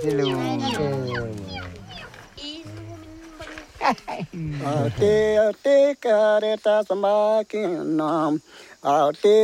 สิลูก Ate ate kareta samakin nam ate